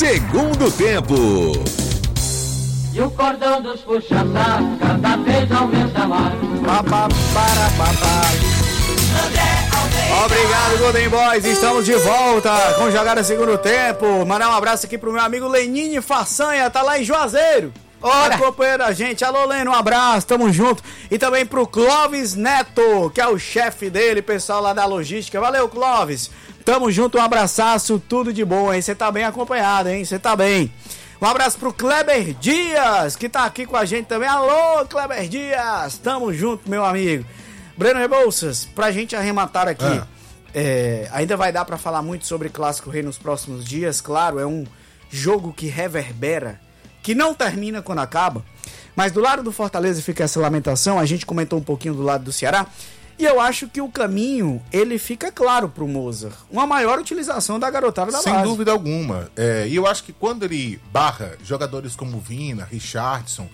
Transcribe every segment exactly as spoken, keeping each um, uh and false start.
segundo tempo. E o cordão dos puxa-saco cada vez aumenta mais. Obrigado, Golden Boys. Estamos de volta com jogada segundo tempo. Mandar um abraço aqui pro meu amigo Lenine Façanha, tá lá em Juazeiro. Ora, acompanhando a gente. Alô, Leno, um abraço, tamo junto. E também pro Clóvis Neto, que é o chefe dele, pessoal lá da logística. Valeu, Clóvis. Tamo junto, um abraçaço, tudo de bom, hein? Você tá bem acompanhado, hein? Você tá bem. Um abraço pro Kleber Dias, que tá aqui com a gente também. Alô, Kleber Dias, tamo junto, meu amigo. Breno Rebouças, pra gente arrematar aqui, ah. é, ainda vai dar pra falar muito sobre Clássico Rei nos próximos dias, claro, é um jogo que reverbera, que não termina quando acaba, mas do lado do Fortaleza fica essa lamentação, a gente comentou um pouquinho do lado do Ceará, e eu acho que o caminho, ele fica claro pro Mozart. Uma maior utilização da garotada da Sem base. Sem dúvida alguma. É, e eu acho que quando ele barra jogadores como Vina, Richardson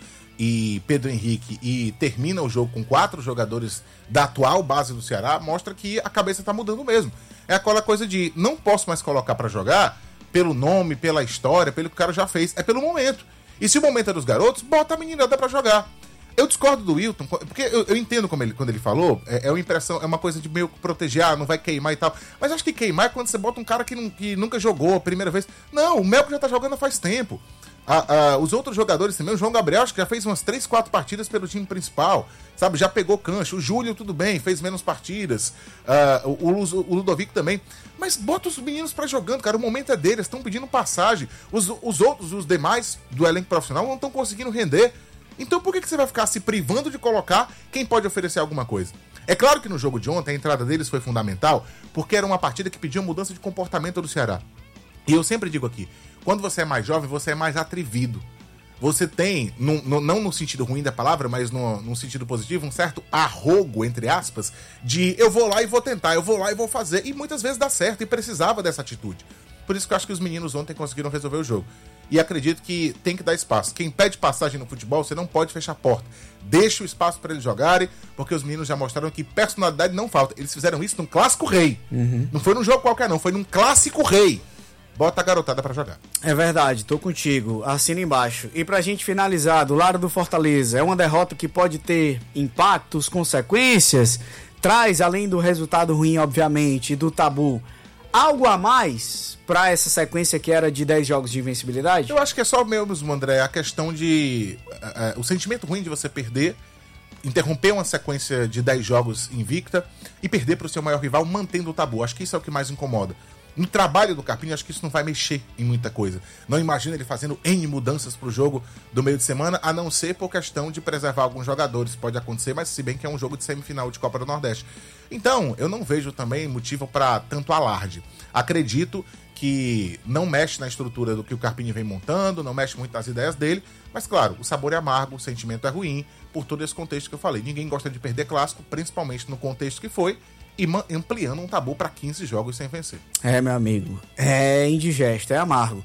e Pedro Henrique e termina o jogo com quatro jogadores da atual base do Ceará, mostra que a cabeça tá mudando mesmo. É aquela coisa de não posso mais colocar pra jogar pelo nome, pela história, pelo que o cara já fez. É pelo momento. E se o momento é dos garotos, bota a meninada pra jogar. Eu discordo do Wilton, porque eu, eu entendo como ele, quando ele falou, é, é uma impressão, é uma coisa de meio proteger, ah, não vai queimar e tal. Mas acho que queimar é quando você bota um cara que, não, que nunca jogou a primeira vez. Não, o Melco já tá jogando faz tempo. A, a, os outros jogadores também, o João Gabriel, acho que já fez umas três, quatro partidas pelo time principal, sabe? Já pegou cancha. O Júlio, tudo bem, fez menos partidas. Uh, o, o, o Ludovico também. Mas bota os meninos pra jogando, cara. O momento é deles, estão pedindo passagem. Os, os outros, os demais do elenco profissional não estão conseguindo render. Então por que, que você vai ficar se privando de colocar quem pode oferecer alguma coisa? É claro que no jogo de ontem a entrada deles foi fundamental, porque era uma partida que pedia mudança de comportamento do Ceará. E eu sempre digo aqui, quando você é mais jovem, você é mais atrevido. Você tem, no, no, não no sentido ruim da palavra, mas no, no sentido positivo, um certo arrogo, entre aspas, de eu vou lá e vou tentar, eu vou lá e vou fazer. E muitas vezes dá certo, e precisava dessa atitude. Por isso que eu acho que os meninos ontem conseguiram resolver o jogo. E acredito que tem que dar espaço. Quem pede passagem no futebol, você não pode fechar a porta. Deixa o espaço para eles jogarem, porque os meninos já mostraram que personalidade não falta. Eles fizeram isso num Clássico Rei. Uhum. Não foi num jogo qualquer não, foi num Clássico Rei. Bota a garotada pra jogar. É verdade, tô contigo. Assina embaixo. E pra gente finalizar, do lado do Fortaleza, é uma derrota que pode ter impactos, consequências, traz, além do resultado ruim, obviamente, e do tabu, algo a mais pra essa sequência que era de dez jogos de invencibilidade? Eu acho que é só mesmo, André, a questão de... Uh, uh, o sentimento ruim de você perder, interromper uma sequência de dez jogos invicta e perder pro seu maior rival mantendo o tabu. Acho que isso é o que mais incomoda. No trabalho do Carpini, acho que isso não vai mexer em muita coisa. Não imagino ele fazendo N mudanças pro jogo do meio de semana, a não ser por questão de preservar alguns jogadores. Pode acontecer, mas se bem que é um jogo de semifinal de Copa do Nordeste. Então, eu não vejo também motivo para tanto alarde. Acredito que não mexe na estrutura do que o Carpini vem montando, não mexe muito nas ideias dele, mas claro, o sabor é amargo, o sentimento é ruim, por todo esse contexto que eu falei. Ninguém gosta de perder clássico, principalmente no contexto que foi, e ampliando um tabu para quinze jogos sem vencer. É, meu amigo, é indigesto, é amargo.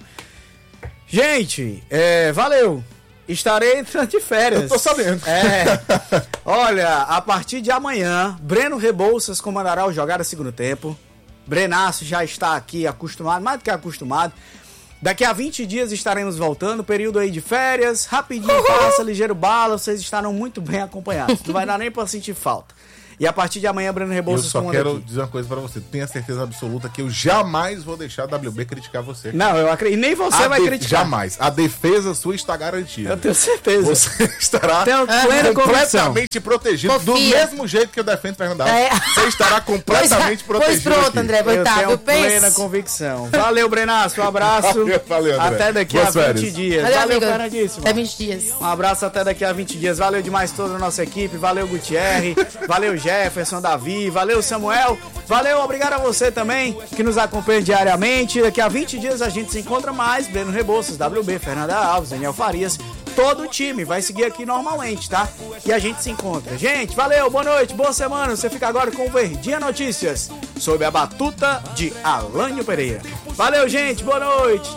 Gente, é, valeu! Estarei entrando de férias. Eu tô sabendo. É. Olha, a partir de amanhã, Breno Rebouças comandará o Jogada Segundo Tempo. Brenaço já está aqui acostumado, mais do que acostumado. Daqui a vinte dias estaremos voltando, período aí de férias, rapidinho, uhum. Passa, ligeiro bala, vocês estarão muito bem acompanhados. Não vai dar nem pra sentir falta. E a partir de amanhã, Breno Rebouças comanda aqui. Eu só quero dizer uma coisa pra você. Tenha certeza absoluta que eu jamais vou deixar a W B criticar você. Não, eu acredito. E nem você a vai de... criticar. Jamais. A defesa sua está garantida. Eu tenho certeza. Você estará tenho plena completamente protegido. Confia. Do mesmo jeito que eu defendo o Fernando Alves. É. Você estará completamente pois, protegido. Pois pronto, aqui. André. Eu tá, tenho eu plena convicção. Valeu, Brenaço. Um abraço. Valeu, valeu, André. Até daqui Boas a vinte férias. dias. Valeu, Valeu, amigo. Fernandíssimo. Até vinte dias. Um abraço até daqui a vinte dias. Valeu demais toda a nossa equipe. Valeu, Gutierre. Valeu, Jefferson, Davi. Valeu, Samuel. Valeu, obrigado a você também que nos acompanha diariamente. Daqui a vinte dias a gente se encontra mais. Breno Rebouças, W B, Fernanda Alves, Daniel Farias. Todo o time vai seguir aqui normalmente, tá? E a gente se encontra. Gente, valeu, boa noite, boa semana. Você fica agora com o Verdinha Notícias, sob a batuta de Alânio Pereira. Valeu, gente, boa noite.